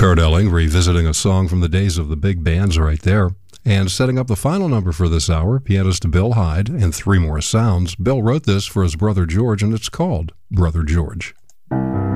Kurt Elling revisiting a song from the days of the big bands right there. And setting up the final number for this hour, pianist Bill Hyde and Three More Sounds. Bill wrote this for his brother George, and it's called Brother George.